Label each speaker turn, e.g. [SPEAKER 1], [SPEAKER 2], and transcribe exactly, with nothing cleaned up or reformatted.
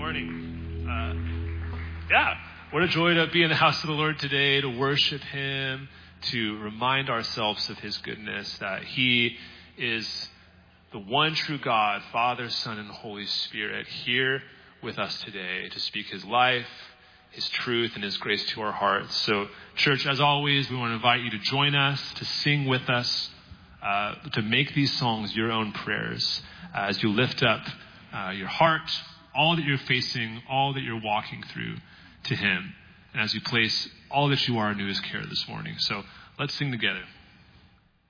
[SPEAKER 1] morning. Uh, yeah, what a joy to be in the house of the Lord today, to worship Him, to remind ourselves of His goodness, that He is the one true God, Father, Son, and Holy Spirit, here with us today to speak His life, His truth, and His grace to our hearts. So, church, as always, we want to invite you to join us, to sing with us, uh, to make these songs your own prayers uh, as you lift up uh, your heart, all that you're facing, all that you're walking through to Him, and as you place all that you are into His care this morning. So let's sing together.